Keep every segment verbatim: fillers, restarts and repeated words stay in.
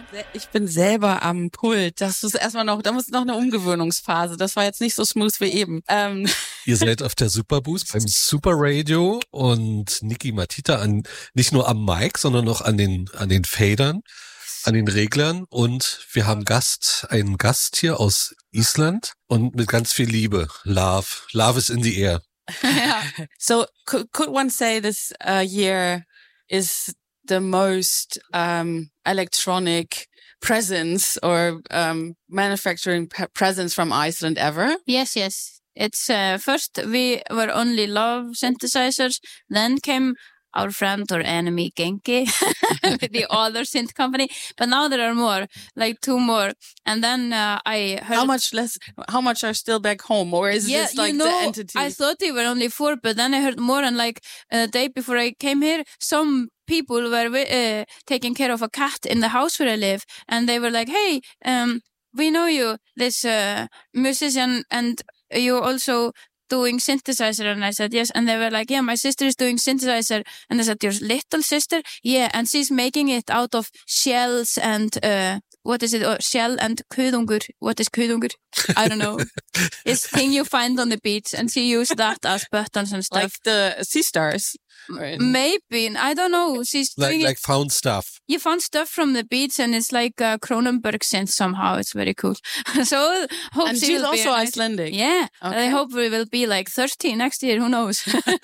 Ich bin selber am Pult. Das ist erstmal noch, da muss noch eine Umgewöhnungsphase. Das war jetzt nicht so smooth wie eben. Ähm. Ihr seid auf der Superboost beim Super Radio und Niki Matita an, nicht nur am Mic, sondern auch an den, an den Fadern, an den Reglern. Und wir haben Gast, einen Gast hier aus Island und mit ganz viel Liebe. Love. Love is in the air. Yeah. So could, could one say this uh, year is the most um, electronic presence or um, manufacturing p- presence from Iceland ever? Yes, yes. It's uh, first we were only Love synthesizers, then came our friend or enemy Genki, the other synth company. But now there are more, like two more. And then uh, I heard... How much less, how much are still back home? Or is yeah, this like you know, the entity? I thought they were only four, but then I heard more. And like a uh, day before I came here, some people were uh, taking care of a cat in the house where I live. And they were like, hey, um, we know you, this uh, musician, and you also... doing synthesizer, and I said yes, and they were like, yeah, my sister is doing synthesizer, and I said, your little sister? Yeah, and she's making it out of shells and uh what is it, oh, shell and kuðungur. What is kuðungur? I don't know. It's thing you find on the beach, and she used that as buttons and stuff. Like the sea stars? Maybe, I don't know. She's like, doing like it. found stuff. You found stuff from the beach, and it's like uh, Cronenberg synth somehow. It's very cool. So hope and she she's will also be Icelandic. Yeah, okay. I hope we will be like thirty next year. Who knows?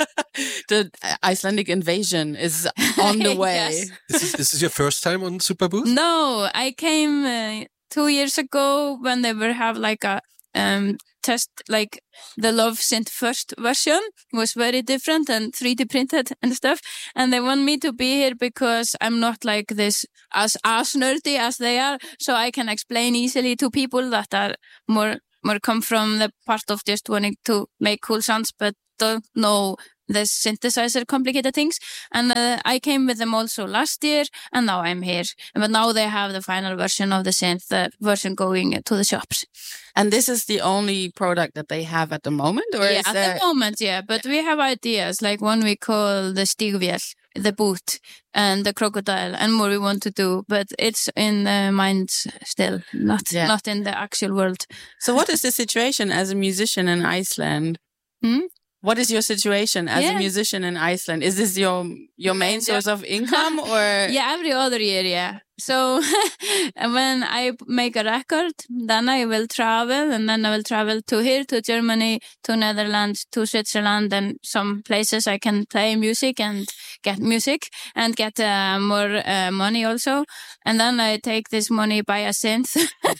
The Icelandic invasion is on the way. Yes. This is, this is your first time on Superboost? No, I came uh, two years ago when they were have like a um test, like the Love Synth first version was very different and three D printed and stuff. And they want me to be here because I'm not like this as, as nerdy as they are. So I can explain easily to people that are more, more come from the part of just wanting to make cool sounds, but don't know the synthesizer complicated things. And uh, I came with them also last year, and now I'm here. But now they have the final version of the synth, the version going to the shops. And this is the only product that they have at the moment? Or yeah, is at there... the moment, yeah. But we have ideas, like one we call the Stigvél, the boot, and the crocodile, and more we want to do. But it's in the mind still, not yeah. not in the actual world. So what is the situation as a musician in Iceland? Hmm? What is your situation as yeah. a musician in Iceland? Is this your your main source of income, or yeah, every other year, yeah. So when I make a record, then I will travel, and then I will travel to here, to Germany, to Netherlands, to Switzerland, and some places I can play music and get music and get uh, more uh, money also. And then I take this money, buy a synth,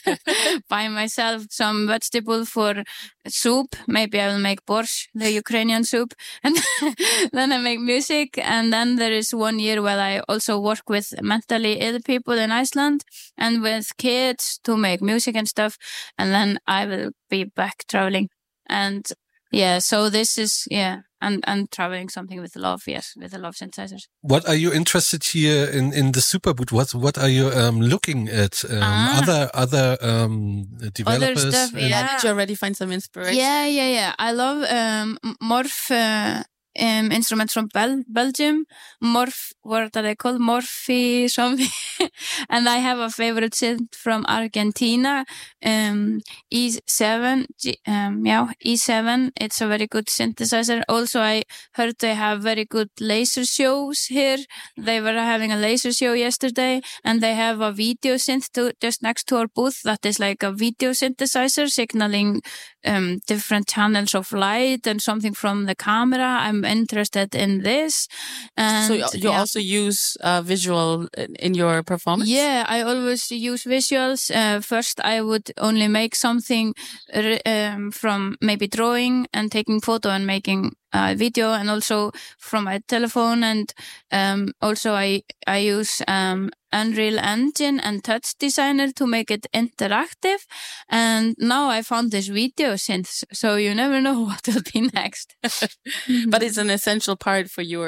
buy myself some vegetable for soup. Maybe I will make borscht, the Ukrainian soup, and then I make music. And then there is one year where I also work with mentally ill people in Iceland and with kids to make music and stuff. And then I will be back traveling. And yeah, so this is, yeah, and, and traveling something with love, yes, with the Love synthesizers. What are you interested here in, in the Superboot? What, what are you um, looking at? Um, ah. Other, other um, developers? Other stuff, yeah. Did you already find some inspiration? Yeah, yeah, yeah. I love um, Morph uh, um, instruments from Bel- Belgium. Morph, what are they called? Morphy something. And I have a favorite synth from Argentina, um, E seven, um, yeah, E seven. It's a very good synthesizer. Also, I heard they have very good laser shows here. They were having a laser show yesterday, and they have a video synth to, just next to our booth that is like a video synthesizer signaling um, different channels of light and something from the camera. I'm interested in this. And, so you, you yeah. also use uh, visual in your performance? Yeah, I always use visuals. Uh, first, I would only make something um, from maybe drawing and taking photo and making a video, and also from my telephone. And um, also I I use um, Unreal Engine and Touch Designer to make it interactive. And now I found this video synth, so you never know what will be next. But it's an essential part for your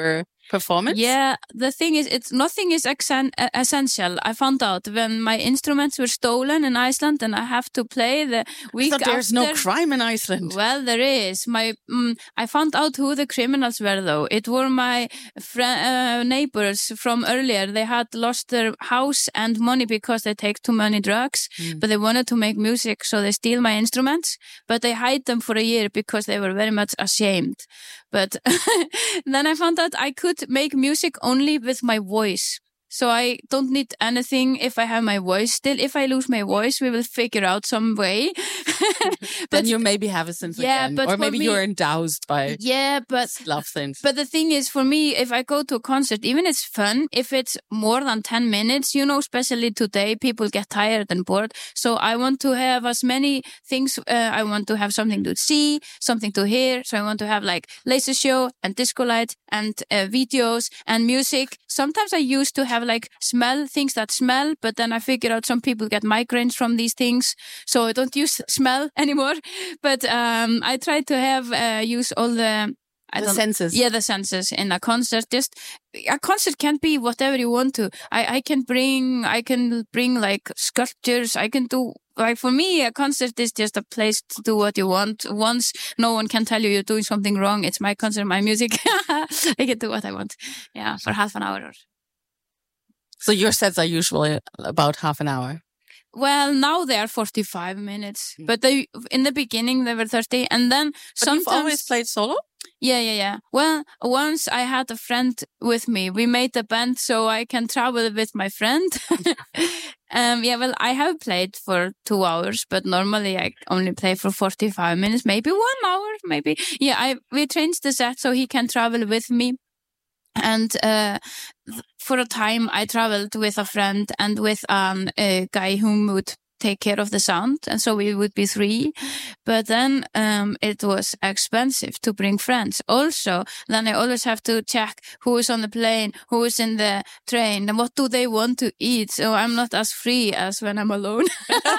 performance? Yeah, the thing is, it's nothing is essen- essential. I found out when my instruments were stolen in Iceland, and I have to play the week I thought there's after. no crime in Iceland. Well, there is. My mm, I found out who the criminals were, though. It were my fr- uh, neighbors from earlier. They had lost their house and money because they take too many drugs, Mm. but they wanted to make music, so they steal my instruments, but they hide them for a year because they were very much ashamed. But then I found out I could make music only with my voice. So I don't need anything if I have my voice still. If I lose my voice, we will figure out some way. Then you maybe have a synth Yeah, again. but or for maybe me- you're endowed by Yeah, but love synth. But the thing is, for me, if I go to a concert, even it's fun, if it's more than ten minutes, you know, especially today, people get tired and bored. So I want to have as many things. Uh, I want to have something to see, something to hear. So I want to have like laser show and disco light and uh, videos and music. Sometimes I used to have like smell, things that smell, but then I figured out some people get migraines from these things. So I don't use smell anymore. But um, I try to have, uh, use all the, I The don't senses. Yeah, the senses in a concert. Just a concert can be whatever you want to. I, I can bring, I can bring like sculptures. I can do, like for me, a concert is just a place to do what you want. Once no one can tell you you're doing something wrong. It's my concert, my music. I can do what I want. Yeah, for half an hour. So your sets are usually about half an hour. Well, now they are forty-five minutes, Mm. but they, in the beginning they were thirty, and then But sometimes. you've always played solo? Yeah, yeah, yeah. Well, once I had a friend with me. We made a band so I can travel with my friend. um, yeah, well, I have played for two hours, but normally I only play for forty-five minutes, maybe one hour, maybe. Yeah, I we changed the set so he can travel with me. And uh, for a time, I traveled with a friend and with um, a guy who would take care of the sound, and so we would be three. But then um, it was expensive to bring friends. Also, then I always have to check who is on the plane, who is in the train, and what do they want to eat. So I'm not as free as when I'm alone.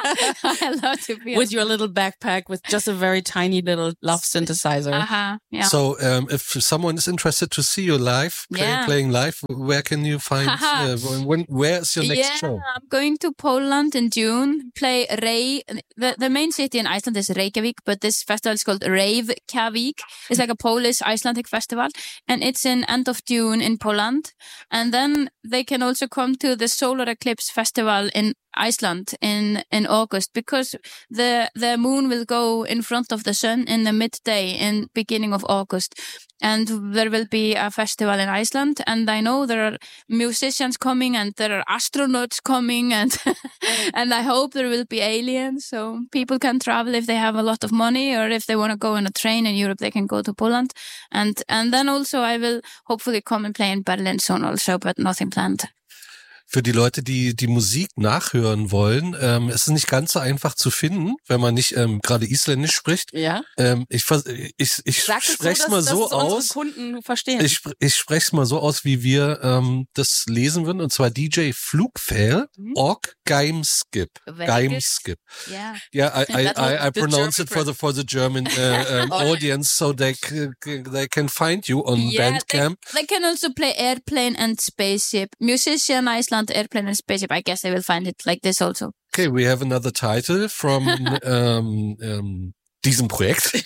I love to be With your little backpack with just a very tiny little love synthesizer. Uh-huh, yeah. So, um, if someone is interested to see you live, play, Yeah. playing live, where can you find, uh, when, where is your next yeah, show? I'm going to Poland in June, play Rey. The, the main city in Iceland is Reykjavik, but this festival is called Reykjavik. It's like a Polish Icelandic festival, and it's in end of June in Poland. And then they can also come to the Solar Eclipse Festival in Iceland in, in August, because the, the moon will go in front of the sun in the midday in beginning of August. And there will be a festival in Iceland, and I know there are musicians coming and there are astronauts coming, and and I hope there will be aliens, so people can travel if they have a lot of money, or if they want to go on a train in Europe, they can go to Poland. And and then also I will hopefully come and play in Berlin soon also, but nothing planned. Für die Leute, die die Musik nachhören wollen, ähm, es ist nicht ganz so einfach zu finden, wenn man nicht ähm, gerade Isländisch spricht. Ja. Ähm, ich vers- ich, ich Sag es spreche es so, mal dass, so dass es unsere aus. Kunden verstehen. Ich, spr- ich spreche es mal so aus, wie wir ähm, das lesen würden. Und zwar D J Flugfell, Mhm. Org Geimskip. Very Geimskip. Yeah. Yeah, I, I, That's I, what I the pronounce German it for the for the German uh, um, Oh. audience, so they c- c- they can find you on Yeah, Bandcamp. They can also play Airplane and Spaceship. Musician Iceland, Airplane and Spaceship. I guess they will find it like this also. Okay, we have another title from ähm, ähm, diesem Projekt.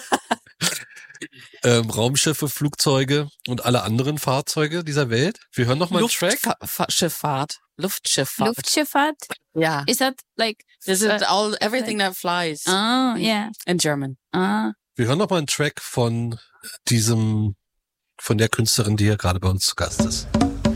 ähm, Raumschiffe, Flugzeuge und alle anderen Fahrzeuge dieser Welt. Wir hören noch mal einen Track. Luftschifffahrt. Luftschifffahrt. Luftschifffahrt? Yeah. Is that like... This is uh, all everything that flies Oh, yeah. in German. Ah. Wir hören noch mal einen Track von diesem, von der Künstlerin, die hier gerade bei uns zu Gast ist.